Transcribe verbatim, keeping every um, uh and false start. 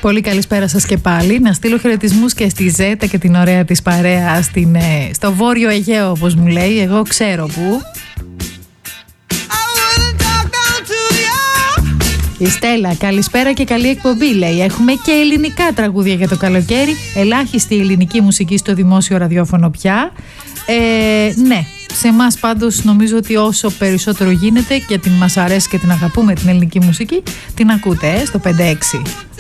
Πολύ καλησπέρα σας και πάλι. Να στείλω χαιρετισμούς και στη Ζέτα και την ωραία της παρέα στην, ε, στο Βόρειο Αιγαίο, όπως μου λέει. Εγώ ξέρω που. Η Στέλλα, καλησπέρα και καλή εκπομπή, λέει. Έχουμε και ελληνικά τραγούδια για το καλοκαίρι. Ελάχιστη ελληνική μουσική στο δημόσιο ραδιόφωνο πια. Ε, ναι, σε εμάς πάντως νομίζω ότι όσο περισσότερο γίνεται, γιατί μας αρέσει και την αγαπούμε την ελληνική μουσική, την ακούτε ε, στο πέντε έξι.